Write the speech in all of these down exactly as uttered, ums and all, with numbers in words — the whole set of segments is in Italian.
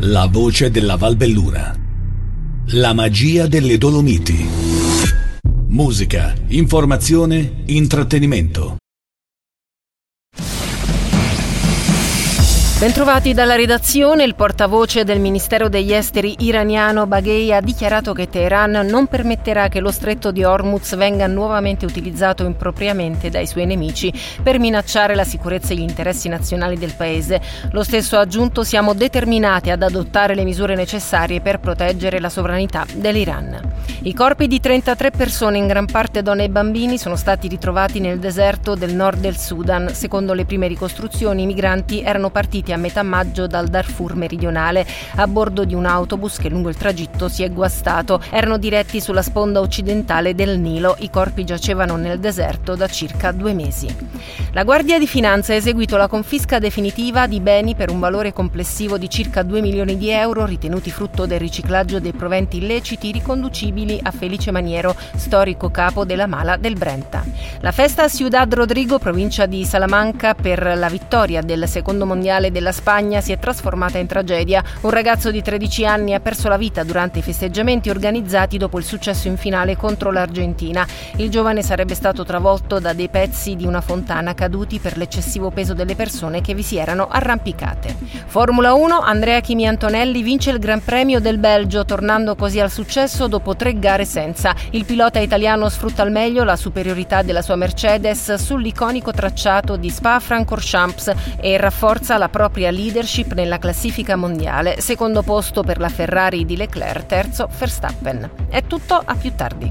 La voce della Val Belluna. La magia delle Dolomiti. Musica, informazione, intrattenimento. Bentrovati dalla redazione. Il portavoce del Ministero degli Esteri iraniano Baghei ha dichiarato che Teheran non permetterà che lo stretto di Hormuz venga nuovamente utilizzato impropriamente dai suoi nemici per minacciare la sicurezza e gli interessi nazionali del paese. Lo stesso ha aggiunto: siamo determinati ad adottare le misure necessarie per proteggere la sovranità dell'Iran. I corpi di trentatré persone, in gran parte donne e bambini, sono stati ritrovati nel deserto del nord del Sudan. Secondo le prime ricostruzioni, i migranti erano partiti a metà maggio dal Darfur meridionale a bordo di un autobus che lungo il tragitto si è guastato. Erano diretti sulla sponda occidentale del Nilo. I corpi giacevano nel deserto da circa due mesi. La Guardia di Finanza ha eseguito la confisca definitiva di beni per un valore complessivo di circa due milioni di euro ritenuti frutto del riciclaggio dei proventi illeciti riconducibili a Felice Maniero, storico capo della Mala del Brenta. La festa a Ciudad Rodrigo, provincia di Salamanca, per la vittoria del secondo mondiale della Spagna si è trasformata in tragedia. Un ragazzo di tredici anni ha perso la vita durante i festeggiamenti organizzati dopo il successo in finale contro l'Argentina. Il giovane sarebbe stato travolto da dei pezzi di una fontana caduti per l'eccessivo peso delle persone che vi si erano arrampicate. Formula uno, Andrea Kimi Antonelli vince il Gran Premio del Belgio, tornando così al successo dopo tre gare senza. Il pilota italiano sfrutta al meglio la superiorità della sua Mercedes sull'iconico tracciato di Spa-Francorchamps e rafforza la propria leadership nella classifica mondiale. Secondo posto per la Ferrari di Leclerc, terzo Verstappen. È tutto, a più tardi.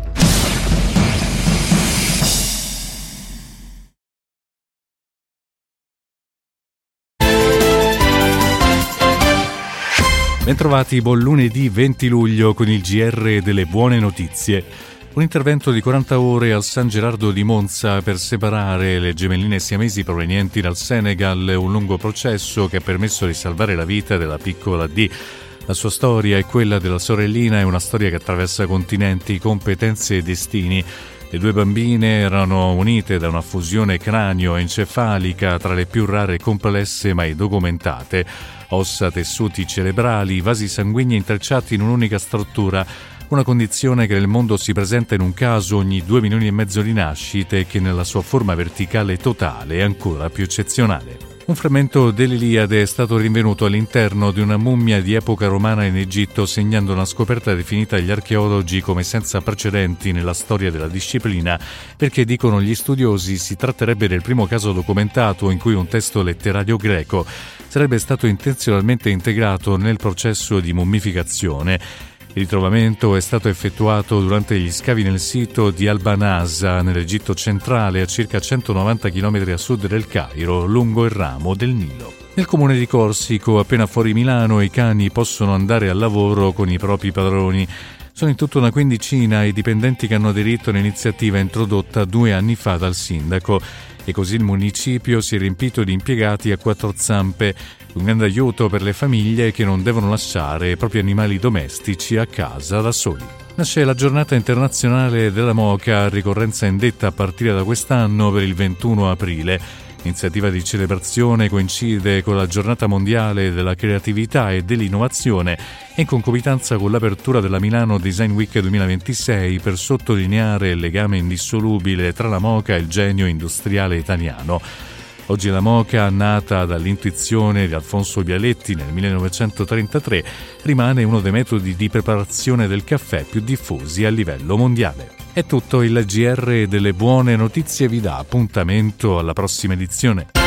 Bentrovati, buon lunedì venti luglio con il G R delle buone notizie. Un intervento di quaranta ore al San Gerardo di Monza per separare le gemelline siamesi provenienti dal Senegal, un lungo processo che ha permesso di salvare la vita della piccola D. La sua storia e quella della sorellina è una storia che attraversa continenti, competenze e destini. Le due bambine erano unite da una fusione cranio-encefalica tra le più rare e complesse mai documentate. Ossa, tessuti cerebrali, vasi sanguigni intrecciati in un'unica struttura, una condizione che nel mondo si presenta in un caso ogni due milioni e mezzo di nascite e che nella sua forma verticale totale è ancora più eccezionale. Un frammento dell'Iliade è stato rinvenuto all'interno di una mummia di epoca romana in Egitto, segnando una scoperta definita dagli archeologi come senza precedenti nella storia della disciplina, perché, dicono gli studiosi, si tratterebbe del primo caso documentato in cui un testo letterario greco sarebbe stato intenzionalmente integrato nel processo di mummificazione. Il ritrovamento è stato effettuato durante gli scavi nel sito di Al-Banasa, nell'Egitto centrale, a circa centonovanta chilometri a sud del Cairo, lungo il ramo del Nilo. Nel comune di Corsico, appena fuori Milano, i cani possono andare al lavoro con i propri padroni. Sono in tutto una quindicina i dipendenti che hanno aderito all'iniziativa introdotta due anni fa dal sindaco. E così il municipio si è riempito di impiegati a quattro zampe, un grande aiuto per le famiglie che non devono lasciare i propri animali domestici a casa da soli. Nasce la giornata internazionale della moka, ricorrenza indetta a partire da quest'anno per il ventuno aprile. L'iniziativa di celebrazione coincide con la giornata mondiale della creatività e dell'innovazione e in concomitanza con l'apertura della Milano Design Week duemilaventisei per sottolineare il legame indissolubile tra la moka e il genio industriale italiano. Oggi la moka, nata dall'intuizione di Alfonso Bialetti nel millenovecentotrentatré, rimane uno dei metodi di preparazione del caffè più diffusi a livello mondiale. È tutto, il G R delle buone notizie vi dà appuntamento alla prossima edizione.